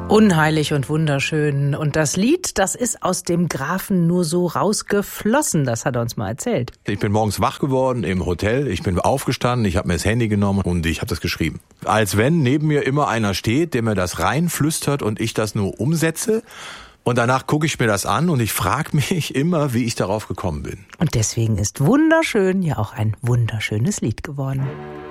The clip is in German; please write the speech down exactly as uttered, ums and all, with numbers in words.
Unheilig und wunderschön. Und das Lied, das ist aus dem Grafen nur so rausgeflossen. Das hat er uns mal erzählt. Ich bin morgens wach geworden im Hotel. Ich bin aufgestanden, ich habe mir das Handy genommen und ich habe das geschrieben. Als wenn neben mir immer einer steht, der mir das reinflüstert und ich das nur umsetze. Und danach gucke ich mir das an und ich frage mich immer, wie ich darauf gekommen bin. Und deswegen ist wunderschön ja auch ein wunderschönes Lied geworden.